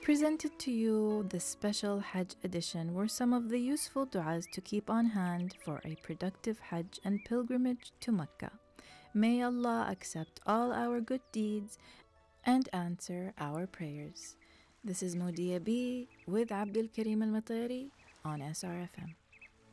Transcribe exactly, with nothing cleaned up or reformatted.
presented to you the special Hajj edition were some of the useful du'as to keep on hand for a productive Hajj and pilgrimage to Mecca. May Allah accept all our good deeds and answer our prayers. This is Moudia B with Abdul Karim Al-Matari on S R F M.